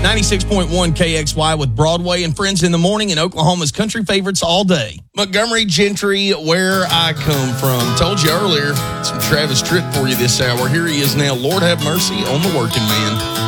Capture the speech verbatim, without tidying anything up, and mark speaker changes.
Speaker 1: ninety-six point one K X Y with Broadway and Friends in the Morning and Oklahoma's country favorites all day. Montgomery Gentry, where I come from. Told you earlier, some Travis Tritt for you this hour. Here he is now. Lord have mercy on the working man.